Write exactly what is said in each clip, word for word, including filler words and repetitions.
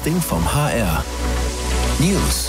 Ding vom H R. News.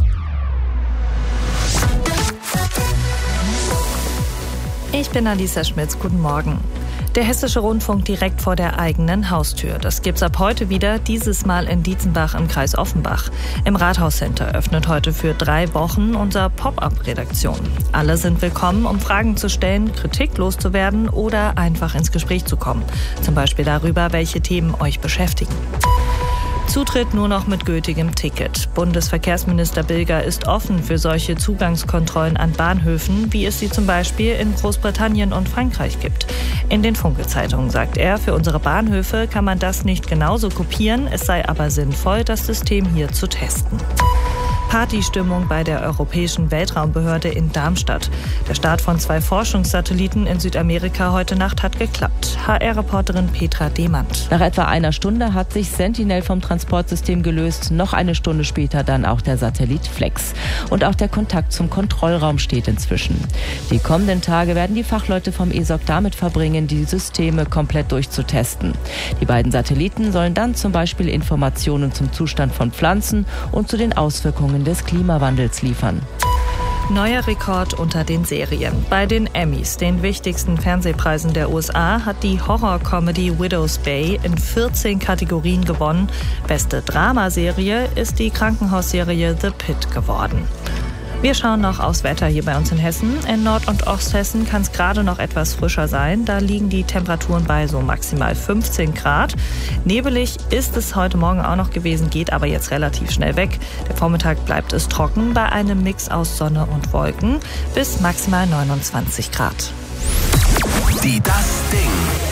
Ich bin Alisa Schmitz, guten Morgen. Der Hessische Rundfunk direkt vor der eigenen Haustür. Das gibt's ab heute wieder, dieses Mal in Dietzenbach im Kreis Offenbach. Im Rathauscenter öffnet heute für drei Wochen unser Pop-up-Redaktion. Alle sind willkommen, um Fragen zu stellen, Kritik loszuwerden oder einfach ins Gespräch zu kommen. Zum Beispiel darüber, welche Themen euch beschäftigen. Zutritt nur noch mit gültigem Ticket. Bundesverkehrsminister Bilger ist offen für solche Zugangskontrollen an Bahnhöfen, wie es sie zum Beispiel in Großbritannien und Frankreich gibt. In den Funke-Zeitungen sagt er, für unsere Bahnhöfe kann man das nicht genauso kopieren, es sei aber sinnvoll, das System hier zu testen. Partystimmung bei der Europäischen Weltraumbehörde in Darmstadt. Der Start von zwei Forschungssatelliten in Südamerika heute Nacht hat geklappt. H R-Reporterin Petra Demand. Nach etwa einer Stunde hat sich Sentinel vom Transportsystem gelöst. Noch eine Stunde später dann auch der Satellit Flex. Und auch der Kontakt zum Kontrollraum steht inzwischen. Die kommenden Tage werden die Fachleute vom E S O C damit verbringen, die Systeme komplett durchzutesten. Die beiden Satelliten sollen dann zum Beispiel Informationen zum Zustand von Pflanzen und zu den Auswirkungen des Klimawandels liefern. Neuer Rekord unter den Serien. Bei den Emmys, den wichtigsten Fernsehpreisen der U S A, hat die Horror-Comedy Widow's Bay in vierzehn Kategorien gewonnen. Beste Dramaserie ist die Krankenhausserie The Pitt geworden. Wir schauen noch aufs Wetter hier bei uns in Hessen. In Nord- und Osthessen kann es gerade noch etwas frischer sein. Da liegen die Temperaturen bei so maximal fünfzehn Grad. Nebelig ist es heute Morgen auch noch gewesen, geht aber jetzt relativ schnell weg. Der Vormittag bleibt es trocken bei einem Mix aus Sonne und Wolken bis maximal neunundzwanzig Grad. Die Das Ding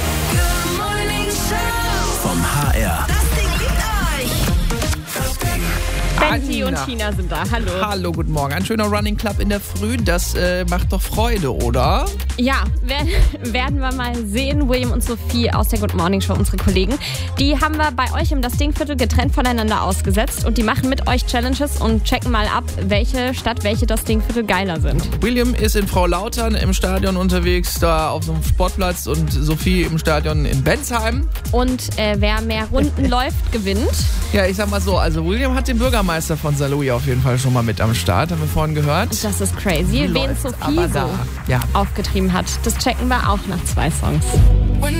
vom H R. Benji und Tina sind da. Hallo. Hallo, guten Morgen. Ein schöner Running Club in der Früh, das äh, macht doch Freude, oder? Ja, werden, werden wir mal sehen. William und Sophie aus der Good Morning Show, unsere Kollegen, die haben wir bei euch im Das Ding-Viertel getrennt voneinander ausgesetzt und die machen mit euch Challenges und checken mal ab, welche Stadt, welche Das Ding-Viertel geiler sind. William ist in Frau Lautern im Stadion unterwegs, da auf so einem Sportplatz, und Sophie im Stadion in Bensheim. Und äh, wer mehr Runden läuft, gewinnt. Ja, ich sag mal so, also William hat den Bürgermeister von Saarlouis auf jeden Fall schon mal mit am Start, haben wir vorhin gehört. Das ist crazy, wen Sophie so ja. aufgetrieben hat. Das checken wir auch nach zwei Songs.